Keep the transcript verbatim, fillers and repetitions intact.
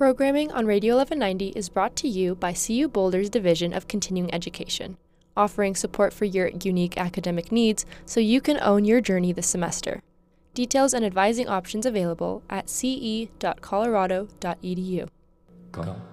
Programming on Radio eleven ninety is brought to you by C U Boulder's Division of Continuing Education, offering support for your unique academic needs so you can own your journey this semester. Details and advising options available at c e dot colorado dot e d u. Come.